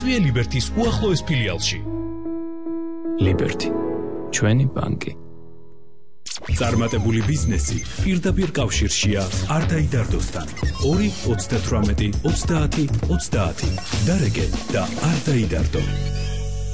ლიბერთის უახლოეს ფილიალში. ლიბერთი, ჩვენი ბანკი. წარმატებული ბიზნესი პირდაპირ კავშირშია არ დაიდარდოსთან. 2-28-30-30-30 დარეგე და არ დაიდარდო.